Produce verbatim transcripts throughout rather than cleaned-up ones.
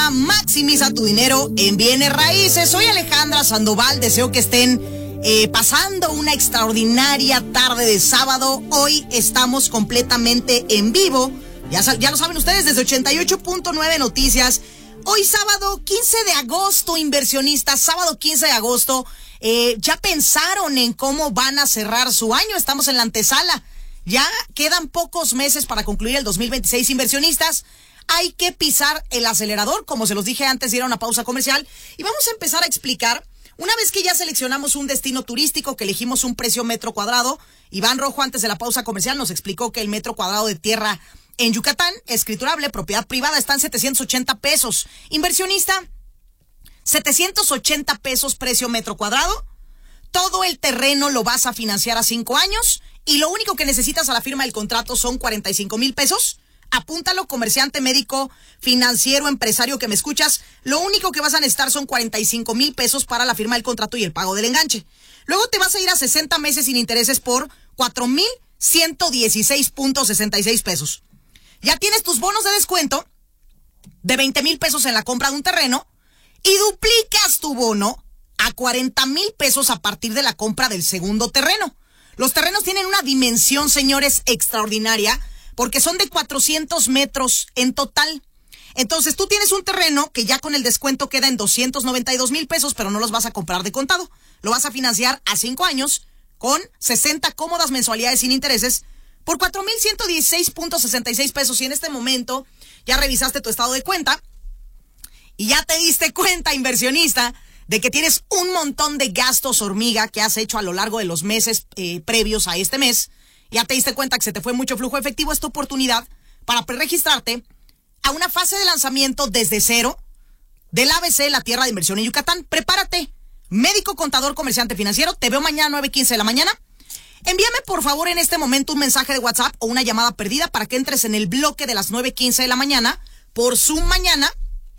programa Maximiza tu dinero en bienes raíces. Soy Alejandra Sandoval, deseo que estén eh, pasando una extraordinaria tarde de sábado. Hoy estamos completamente en vivo, ya, ya lo saben ustedes, desde ochenta y ocho punto nueve Noticias. Hoy sábado quince de agosto, inversionistas, sábado quince de agosto. Eh, ¿Ya pensaron en cómo van a cerrar su año? Estamos en la antesala. Ya quedan pocos meses para concluir el dos mil veintiséis, inversionistas. Hay que pisar el acelerador, como se los dije antes de ir a una pausa comercial. Y vamos a empezar a explicar, una vez que ya seleccionamos un destino turístico, que elegimos un precio metro cuadrado. Iván Rojo, antes de la pausa comercial, nos explicó que el metro cuadrado de tierra en Yucatán, escriturable, propiedad privada, está en setecientos ochenta pesos. Inversionista, setecientos ochenta pesos precio metro cuadrado. Todo el terreno lo vas a financiar a cinco años y lo único que necesitas a la firma del contrato son cuarenta y cinco mil pesos. Apúntalo, comerciante, médico, financiero, empresario que me escuchas. Lo único que vas a necesitar son cuarenta y cinco mil pesos para la firma del contrato y el pago del enganche. Luego te vas a ir a sesenta meses sin intereses por cuatro mil ciento dieciséis punto sesenta y seis pesos. Ya tienes tus bonos de descuento de veinte mil pesos en la compra de un terreno y duplicas tu bono a cuarenta mil pesos a partir de la compra del segundo terreno. Los terrenos tienen una dimensión, señores, extraordinaria, porque son de cuatrocientos metros en total. Entonces tú tienes un terreno que ya con el descuento queda en doscientos noventa y dos mil pesos, pero no los vas a comprar de contado. Lo vas a financiar a cinco años con sesenta cómodas mensualidades sin intereses por cuatro mil ciento dieciséis punto sesenta y seis pesos. Y en este momento ya revisaste tu estado de cuenta y ya te diste cuenta, inversionista, de que tienes un montón de gastos hormiga que has hecho a lo largo de los meses eh, previos a este mes. Ya te diste cuenta que se te fue mucho flujo efectivo. Esta oportunidad para preregistrarte a una fase de lanzamiento desde cero del A B C, la tierra de inversión en Yucatán. Prepárate, médico, contador, comerciante financiero. Te veo mañana a nueve quince de la mañana. Envíame por favor en este momento un mensaje de WhatsApp o una llamada perdida para que entres en el bloque de las nueve quince de la mañana por Zoom mañana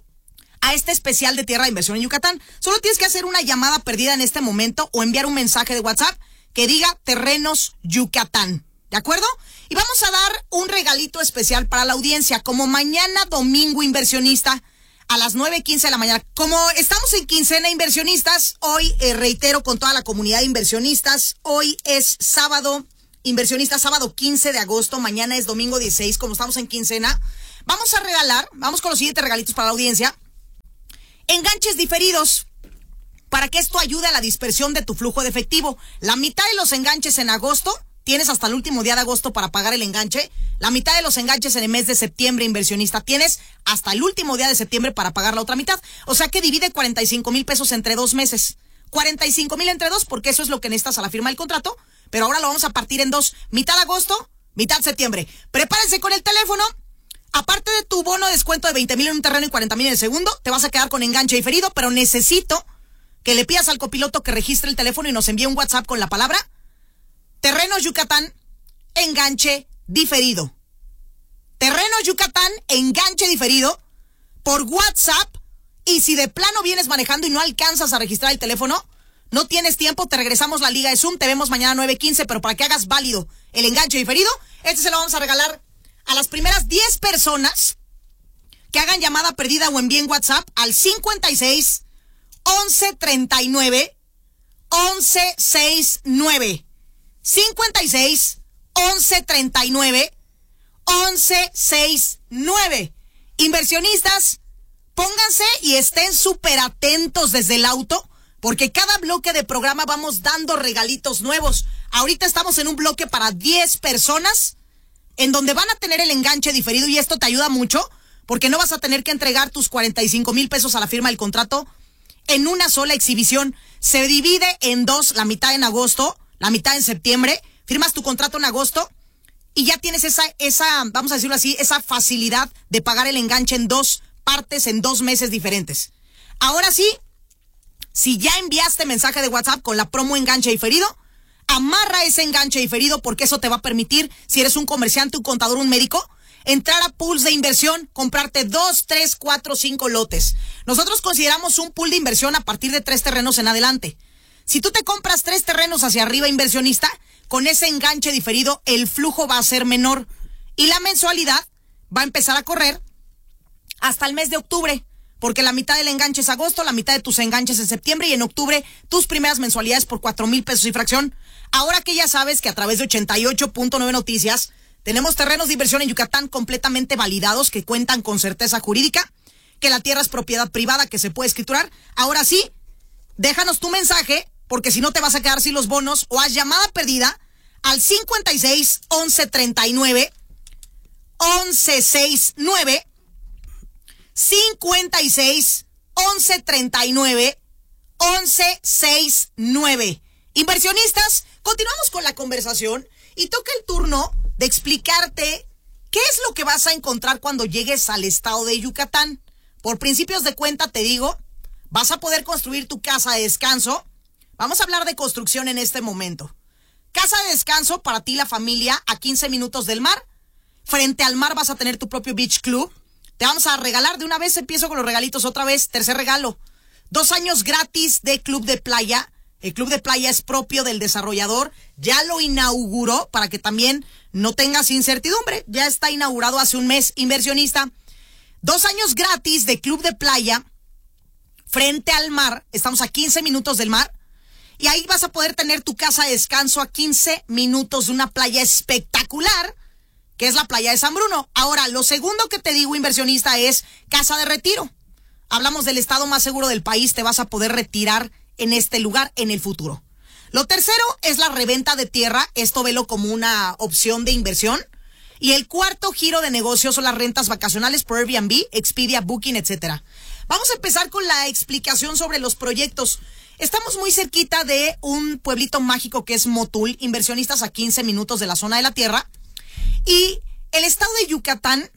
a este especial de tierra de inversión en Yucatán. Solo tienes que hacer una llamada perdida en este momento o enviar un mensaje de WhatsApp que diga Terrenos Yucatán, ¿de acuerdo? Y vamos a dar un regalito especial para la audiencia, como mañana domingo, inversionista, a las nueve quince de la mañana. Como estamos en quincena, inversionistas, hoy eh, reitero con toda la comunidad de inversionistas, hoy es sábado, inversionistas, sábado quince de agosto, mañana es domingo dieciséis, como estamos en quincena, vamos a regalar, vamos con los siguientes regalitos para la audiencia, enganches diferidos, para que esto ayude a la dispersión de tu flujo de efectivo. La mitad de los enganches en agosto, tienes hasta el último día de agosto para pagar el enganche. La mitad de los enganches en el mes de septiembre, inversionista, tienes hasta el último día de septiembre para pagar la otra mitad. O sea que divide cuarenta y cinco mil pesos entre dos meses. cuarenta y cinco mil entre dos, porque eso es lo que necesitas a la firma del contrato. Pero ahora lo vamos a partir en dos. Mitad agosto, mitad septiembre. Prepárense con el teléfono. Aparte de tu bono de descuento de veinte mil en un terreno y cuarenta mil en el segundo, te vas a quedar con enganche diferido, pero necesito que le pidas al copiloto que registre el teléfono y nos envíe un WhatsApp con la palabra Terrenos Yucatán, enganche diferido. Terrenos Yucatán, enganche diferido por WhatsApp. Y si de plano vienes manejando y no alcanzas a registrar el teléfono, no tienes tiempo, te regresamos la liga de Zoom, te vemos mañana a nueve quince, pero para que hagas válido el enganche diferido, este se lo vamos a regalar a las primeras diez personas que hagan llamada perdida o envíen WhatsApp al cincuenta y seis once treinta y nueve once sesenta y nueve. cincuenta y seis once treinta y nueve once sesenta y nueve. Inversionistas, pónganse y estén súper atentos desde el auto, porque cada bloque de programa vamos dando regalitos nuevos. Ahorita estamos en un bloque para diez personas, en donde van a tener el enganche diferido, y esto te ayuda mucho, porque no vas a tener que entregar tus cuarenta y cinco mil pesos a la firma del contrato en una sola exhibición. Se divide en dos, la mitad en agosto, la mitad en septiembre. Firmas tu contrato en agosto y ya tienes esa, esa, vamos a decirlo así, esa facilidad de pagar el enganche en dos partes, en dos meses diferentes. Ahora sí, si ya enviaste mensaje de WhatsApp con la promo enganche diferido, amarra ese enganche diferido, porque eso te va a permitir, si eres un comerciante, un contador, un médico, entrar a pools de inversión, comprarte dos, tres, cuatro, cinco lotes. Nosotros consideramos un pool de inversión a partir de tres terrenos en adelante. Si tú te compras tres terrenos hacia arriba, inversionista, con ese enganche diferido, el flujo va a ser menor y la mensualidad va a empezar a correr hasta el mes de octubre. porque la mitad del enganche es agosto, la mitad de tus enganches es septiembre y en octubre tus primeras mensualidades por cuatro mil pesos y fracción. Ahora que ya sabes que a través de ochenta y ocho punto nueve Noticias tenemos terrenos de inversión en Yucatán completamente validados que cuentan con certeza jurídica, que la tierra es propiedad privada que se puede escriturar. Ahora sí, déjanos tu mensaje, porque si no te vas a quedar sin los bonos, o haz llamada perdida al cincuenta y seis, once, treinta y nueve, once, sesenta y nueve, cincuenta y seis, once, treinta y nueve, once, sesenta y nueve. Inversionistas, continuamos con la conversación y toca el turno de explicarte qué es lo que vas a encontrar cuando llegues al estado de Yucatán. Por principios de cuenta te digo, vas a poder construir tu casa de descanso. Vamos a hablar de construcción en este momento. Casa de descanso para ti y la familia a quince minutos del mar. Frente al mar vas a tener tu propio beach club. Te vamos a regalar, de una vez empiezo con los regalitos otra vez. Tercer regalo, dos años gratis de club de playa. El club de playa es propio del desarrollador. Ya lo inauguró para que también no tengas incertidumbre. Ya está inaugurado hace un mes, inversionista. Dos años gratis de club de playa frente al mar. Estamos a quince minutos del mar. Y ahí vas a poder tener tu casa de descanso a quince minutos de una playa espectacular, que es la playa de San Bruno. Ahora, lo segundo que te digo, inversionista, es casa de retiro. Hablamos del estado más seguro del país. Te vas a poder retirar en este lugar en el futuro. Lo tercero es la reventa de tierra. Esto velo como una opción de inversión. Y el cuarto giro de negocio son las rentas vacacionales por Airbnb, Expedia, Booking, etcétera. Vamos a empezar con la explicación sobre los proyectos. Estamos muy cerquita de un pueblito mágico que es Motul, inversionistas a quince minutos de la zona de la tierra. Y el estado de Yucatán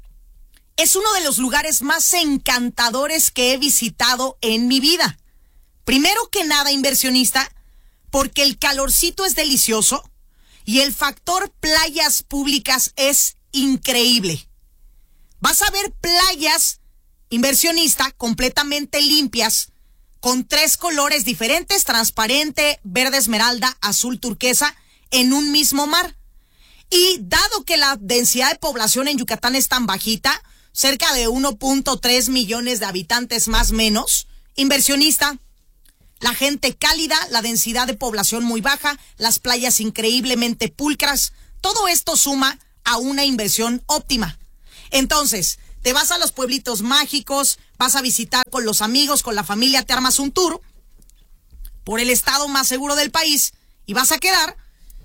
es uno de los lugares más encantadores que he visitado en mi vida. Primero que nada, inversionista, porque el calorcito es delicioso y el factor playas públicas es increíble. Vas a ver playas, inversionista, completamente limpias, con tres colores diferentes, transparente, verde esmeralda, azul turquesa, en un mismo mar. Y dado que la densidad de población en Yucatán es tan bajita, cerca de uno punto tres millones de habitantes más o menos, inversionista, la gente cálida, la densidad de población muy baja, las playas increíblemente pulcras, todo esto suma a una inversión óptima. Entonces, te vas a los pueblitos mágicos, vas a visitar con los amigos, con la familia, te armas un tour por el estado más seguro del país y vas a quedar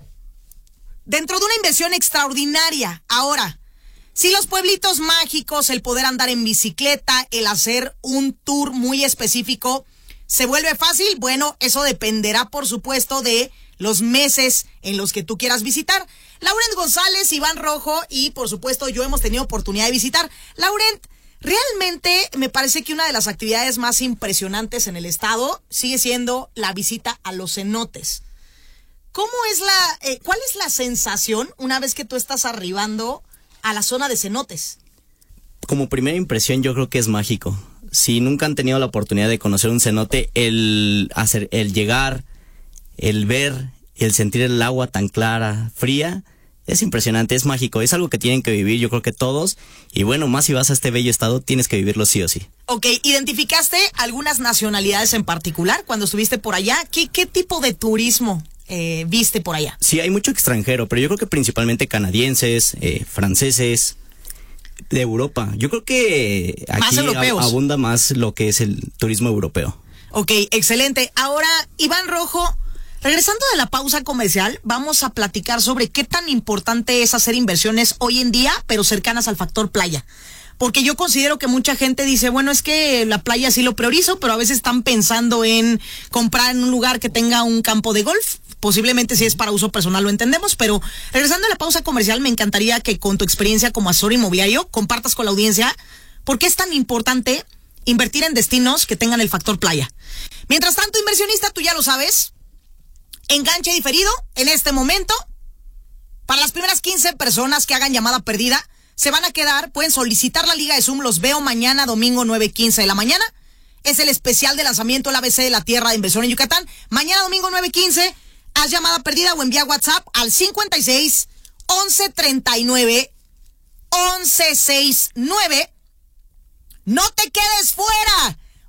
dentro de una inversión extraordinaria. Ahora, si los pueblitos mágicos, el poder andar en bicicleta, el hacer un tour muy específico, ¿se vuelve fácil? Bueno, eso dependerá, por supuesto, de los meses en los que tú quieras visitar. Laurent González, Iván Rojo y, por supuesto, yo hemos tenido oportunidad de visitar. Laurent, realmente me parece que una de las actividades más impresionantes en el estado sigue siendo la visita a los cenotes. ¿Cómo es la, eh, cuál es la sensación una vez que tú estás arribando a la zona de cenotes? Como primera impresión, yo creo que es mágico. Si nunca han tenido la oportunidad de conocer un cenote, el hacer, el llegar, el ver, el sentir el agua tan clara, fría, es impresionante, es mágico, es algo que tienen que vivir, yo creo que todos, y bueno, más si vas a este bello estado, tienes que vivirlo sí o sí. Ok, ¿identificaste algunas nacionalidades en particular cuando estuviste por allá? ¿Qué, qué tipo de turismo eh, viste por allá? Sí, hay mucho extranjero, pero yo creo que principalmente canadienses, eh, franceses, de Europa. Yo creo que aquí ab- abunda más lo que es el turismo europeo. Ok, excelente. Ahora, Iván Rojo, regresando de la pausa comercial, vamos a platicar sobre qué tan importante es hacer inversiones hoy en día, pero cercanas al factor playa. Porque yo considero que mucha gente dice, bueno, es que la playa sí lo priorizo, pero a veces están pensando en comprar en un lugar que tenga un campo de golf. Posiblemente si es para uso personal lo entendemos, pero regresando a la pausa comercial, me encantaría que con tu experiencia como asesor inmobiliario compartas con la audiencia por qué es tan importante invertir en destinos que tengan el factor playa. Mientras tanto, inversionista, tú ya lo sabes, enganche diferido en este momento. Para las primeras quince personas que hagan llamada perdida, se van a quedar, pueden solicitar la liga de Zoom, los veo mañana domingo nueve quince de la mañana. Es el especial de lanzamiento, el A B C de la Tierra de Inversión en Yucatán. Mañana domingo nueve quince, haz llamada perdida o envía WhatsApp al cincuenta y seis, once, treinta y nueve, once, sesenta y nueve. No te quedes fuera.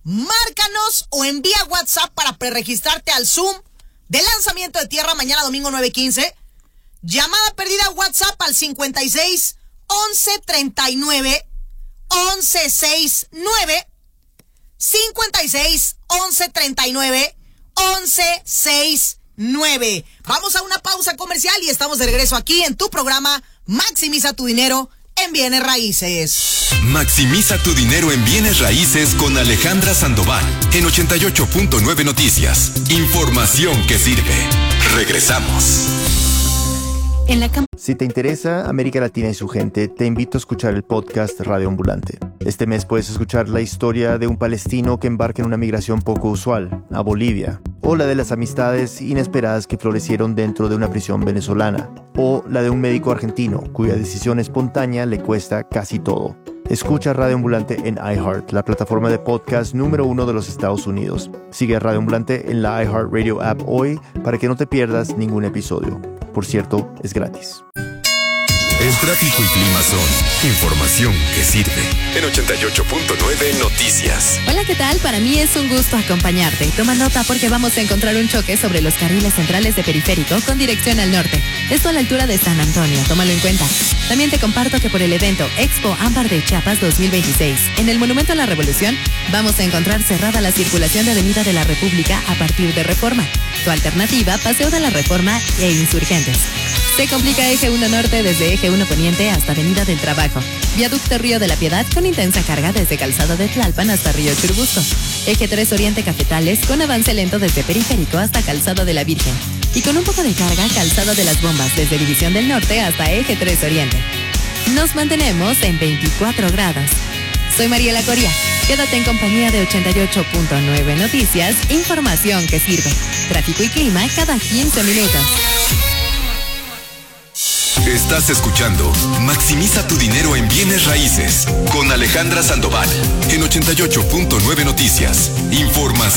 Márcanos o envía WhatsApp para preregistrarte al Zoom de lanzamiento de tierra mañana domingo nueve quince. Llamada perdida WhatsApp al cincuenta y seis once treinta y nueve once sesenta y nueve. cincuenta y seis once treinta y nueve once sesenta y nueve. Vamos a una pausa comercial y estamos de regreso aquí en tu programa Maximiza tu dinero en bienes raíces. Maximiza tu dinero en bienes raíces con Alejandra Sandoval en ochenta y ocho punto nueve Noticias. Información que sirve. Regresamos. En la si te interesa América Latina y su gente, te invito a escuchar el podcast Radio Ambulante. Este mes puedes escuchar la historia de un palestino que embarca en una migración poco usual, a Bolivia, o la de las amistades inesperadas que florecieron dentro de una prisión venezolana, o la de un médico argentino cuya decisión espontánea le cuesta casi todo. Escucha Radio Ambulante en iHeart, la plataforma de podcast número uno de los Estados Unidos. Sigue a Radio Ambulante en la iHeartRadio app hoy para que no te pierdas ningún episodio. Por cierto, es gratis. El tráfico y clima son información que sirve. En ochenta y ocho punto nueve Noticias. Hola, ¿qué tal? Para mí es un gusto acompañarte. Toma nota porque vamos a encontrar un choque sobre los carriles centrales de Periférico con dirección al norte. Esto a la altura de San Antonio, tómalo en cuenta. También te comparto que por el evento Expo Ámbar de Chiapas dos mil veintiséis, en el Monumento a la Revolución, vamos a encontrar cerrada la circulación de Avenida de la República a partir de Reforma. Tu alternativa, Paseo de la Reforma e Insurgentes. Se complica Eje uno Norte desde Eje uno Poniente hasta Avenida del Trabajo. Viaducto Río de la Piedad con intensa carga desde Calzada de Tlalpan hasta Río Churubusco. Eje tres Oriente Cafetales con avance lento desde Periférico hasta Calzada de la Virgen. Y con un poco de carga, Calzada de las Bombas desde División del Norte hasta Eje tres Oriente. Nos mantenemos en veinticuatro grados. Soy Mariela Coria. Quédate en compañía de ochenta y ocho punto nueve Noticias, información que sirve. Tráfico y clima cada quince minutos. Estás escuchando Maximiza tu dinero en bienes raíces con Alejandra Sandoval en ochenta y ocho punto nueve Noticias. Información